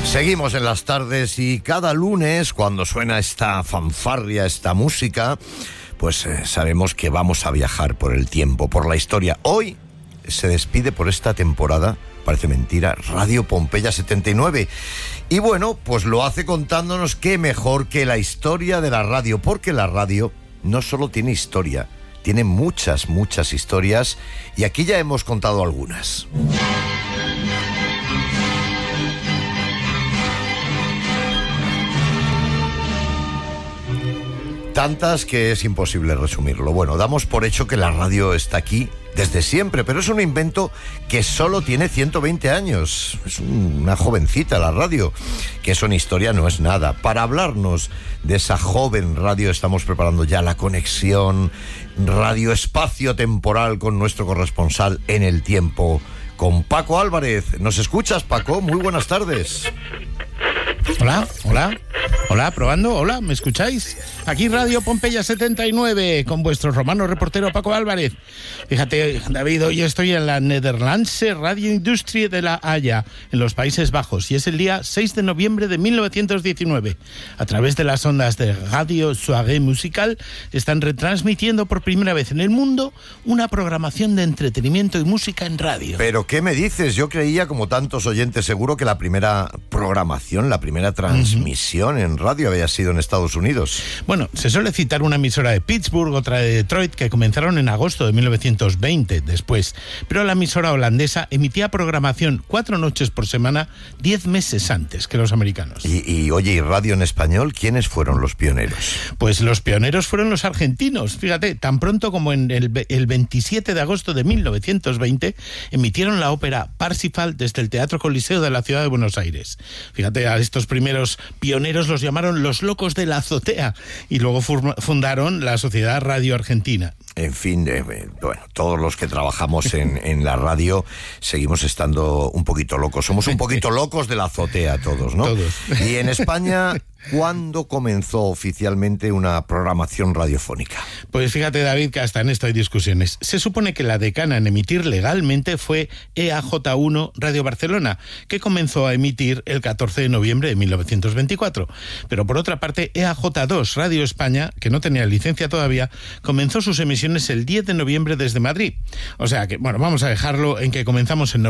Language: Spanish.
Seguimos en las tardes y cada lunes, cuando suena esta fanfarria, esta música, pues sabemos que vamos a viajar por el tiempo, por la historia. Hoy se despide por esta temporada, parece mentira, Radio Pompeya 79. Y bueno, pues lo hace contándonos qué mejor que la historia de la radio, porque la radio no solo tiene historia, tiene muchas historias, y aquí ya hemos contado algunas. Tantas que es imposible resumirlo. Bueno, damos por hecho que la radio está aquí desde siempre, pero es un invento que solo tiene 120 años. Es una jovencita la radio, que eso en historia no es nada. Para hablarnos de esa joven radio estamos preparando ya la conexión radio-espacio-temporal con nuestro corresponsal en el tiempo, con Paco Álvarez. ¿Nos escuchas, Paco? Muy buenas tardes. Hola, probando, hola, ¿me escucháis? Aquí Radio Pompeya 79, con vuestro romano reportero Paco Álvarez. Fíjate, David, hoy estoy en la Nederlandse Radio Industrie de La Haya, en los Países Bajos, y es el día 6 de noviembre de 1919. A través de las ondas de Radio Soirée Musical, están retransmitiendo por primera vez en el mundo una programación de entretenimiento y música en radio. ¿Pero qué me dices? Yo creía, como tantos oyentes seguro, que la primera programación, la primera transmisión en radio había sido en Estados Unidos. Bueno, se suele citar una emisora de Pittsburgh, otra de Detroit, que comenzaron en agosto de 1920 después, pero la emisora holandesa emitía programación 4 noches por semana 10 meses antes que los americanos. Oye, ¿y radio en español? ¿Quiénes fueron los pioneros? Pues los pioneros fueron los argentinos. Fíjate, tan pronto como en el 27 de agosto de 1920 emitieron la ópera Parsifal desde el Teatro Coliseo de la ciudad de Buenos Aires. Fíjate, a estos primeros pioneros los llamaron los locos de la azotea y luego fundaron la Sociedad Radio Argentina. En fin, bueno, todos los que trabajamos en la radio seguimos estando un poquito locos. Somos un poquito locos de la azotea todos, ¿no? Todos. Y en España, ¿cuándo comenzó oficialmente una programación radiofónica? Pues fíjate, David, que hasta en esto hay discusiones. Se supone que la decana en emitir legalmente fue EAJ1 Radio Barcelona, que comenzó a emitir el 14 de noviembre de 1924. Pero por otra parte, EAJ2 Radio España, que no tenía licencia todavía, comenzó sus emisiones el 10 de noviembre desde Madrid. O sea que, bueno, vamos a dejarlo en que comenzamos en